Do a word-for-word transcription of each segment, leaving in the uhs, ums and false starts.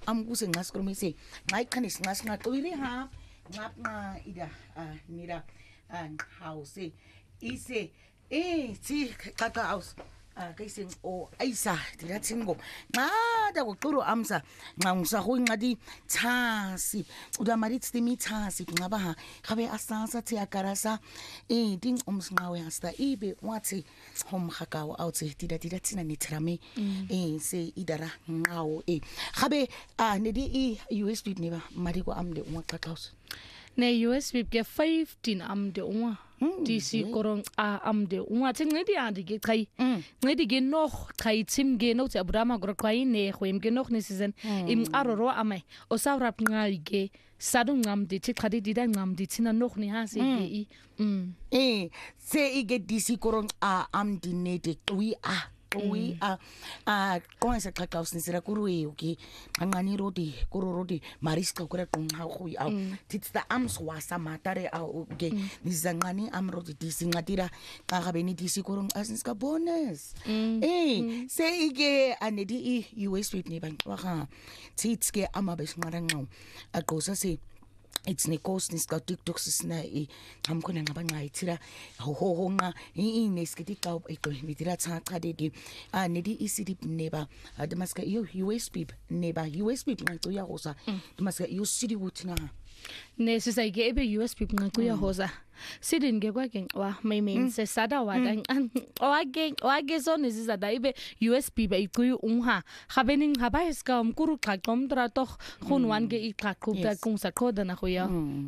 am kuse ngasikrume se ngai khane singashi ngaqwiri ha ngapna ida nira and house ise eh thi xaxa house kayiseng o ayisa dilathi ngo nqada kuquru amsa nxa ngusaho inqadi thasi udamari tsimi thasi ngaba ha gabe asasa thi akarasa eh ding umsinqawe hasta ibe wathi homhakawo awuthi dida dida thina nithrame eh se idara nqawo eh gabe ah nedi i U S B neba mari ko amde umaqaqawusa ne U S B ke fifteen amde uma D C korong a amde uma tsingedi andi ke khai ngedi ke noch khai tim ke no tsa brama gro khai ne khwem ke noch ne season im aroro amai o sawrap ngai ke sadu ngam di thi khadi di da ngam di tsina noch ne ha se ke i eh se ige D C korong a amdi ne de twi a we a a konsa xaxa usinisira kuruwe okay nqani rodi kururodi mariska kure qonqa go ya it's the arms wasa matare a okay nizanqani amrodi disinqatira xa gabeni disi kurung asiniska bonus eh se ike anedi i U S B ne bantwa ga tsitske amabesinqara nqo aqosa se it's nekos niska TikTok sisna e ngamkhona ngabanqa ithira ho ho nqa ineski ka eqhwitira tsaqa dedi anedi isidip neba ademaska U S B neba U S B nqacu ya gosa demaska you city wuthina ne sisayike ebe U S B nqacu ya hoza sidin ke kwake wa maymen se sada wa dan oage oage zone zizada ibe U S B ba iqhuyu unha gabening haba iska umkuru xaqom trato khunwan ke iqaqubda kunsa khoda na khoya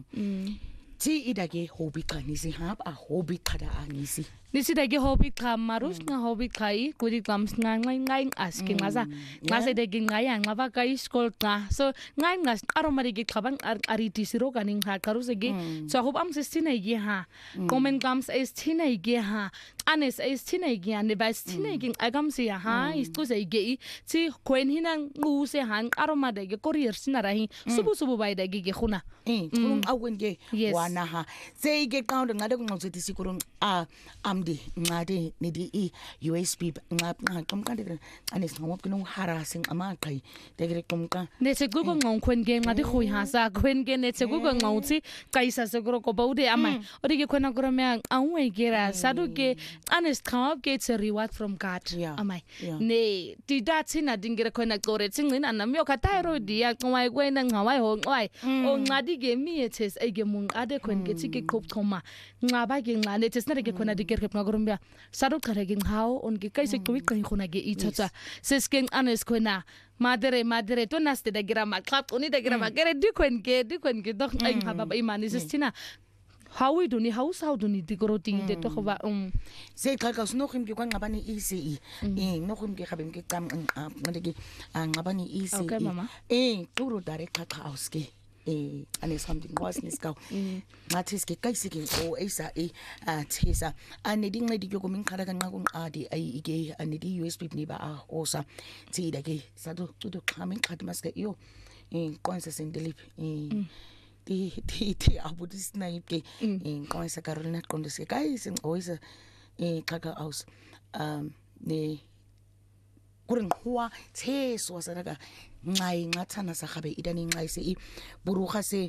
ti idake hobby qanisi hab a hobby qada angisi nisida ke hobby qa marus nga hobby qai kudi qams nga ngai ngai aske ngaza ngase de ngaya ngaba ka iskol qa so ngai ngas aromari ke qabang ariti siro kaning ha karuse ge so hob am sixteen ge ha comment qams eighteen ge ha anes eighteen ge ne ba eighteen ge agam se ha istu se ge ti kwen hinang nguse han aromade ge courier sinarahi subu subu bai de ge khuna eh kulung awen ge wana ha se ge qawndo ngade kunqosethi sikurung a am di ngade nedi i U S B ngap ngaqomkande anes ngomop kino harassing amaqai tegere qomka ne segugo ngongkwen ge ngade khoy hasa kwen ge ne segugo ngauthi kaisa seguro ko baude amai odi ge khona gro me anwe gera sadu ge anes khap ge it's a reward from God amai ne ti datsina dingere khona qore tsingina namyo ka thyroid ya qwai kwena ngawai ho qwai o ngadi ge mi ethes ege mung ade kwen ge tsike khop thoma ngaba ge ngane tsena ge khona diker Nagorumbia sadu karege ngao on ge kaise kwit kan khona ge ithatsa sesken anes khona madere madere to naste de grama klap oni de grama gere dikwen ge dikwen ge doch ai haba imani sistina how we do ni house how do ni digroti de to ba um se xaxa sinokhim ke kwangabani E C E eh nokhim ke gabe ke qam ngade ke ngabani E C E eh turu dare xaxa auske eh ane something was niska ngathi ke kayisike o esa e athesa ane dinqedi ke kuminqhala kanqa kunqadi ayi ke ane di U S B ni ba a osa tsida ke sadu tudo xhamin xhathi maske yo eh qonse sendelip eh ti ti ti abudis na ke eh qonse Carolina qondise kayise ngoisa eh xaxa aus um ne kuring huwa theso wasaka ngai ngathana sa gabe idani ngai se i buruga se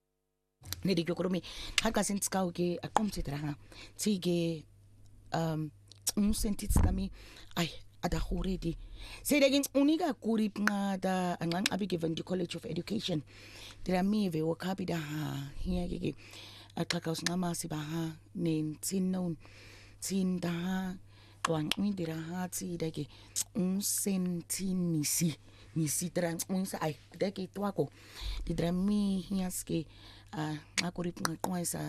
ne di kokrome ha ka sentska o ke aqomtse tranga tsige um un sentits kami ai ada khuredi se de unika kuri ngada angang abi given the College of Education dira mive wo kapida ha hiya ke aqaka usngama siba ha ne tinnon tinda kwang indira hatsi dake un sentinisi nisi tran unsa ai dake twako didrami hiaske a akuri qonqoisa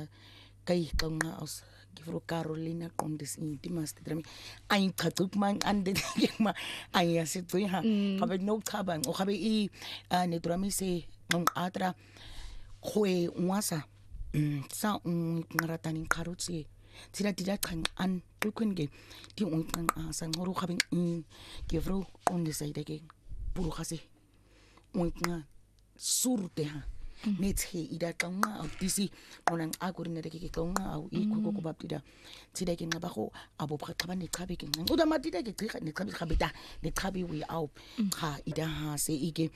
kai qonqa aus gifro Carolina qondis intimas didrami ai qhatuk man ande ma ai asitwi ha kabe no thabang o kabe I ne drami se ngong atra khwe unwasa sa un ngaratani kharutsi tira tira kan an tukunge ti un kan sang horu khabing in gevro on the side again puru khase un kan surte ha nethe ida kanga disi onang agurine de ke kanga au ikho ko babtida tira ke ngaba go abo bkhaba ne chabe ke ngang uda matida ke gqika ne chabe khabita ne chabe we au kha ida ha se ike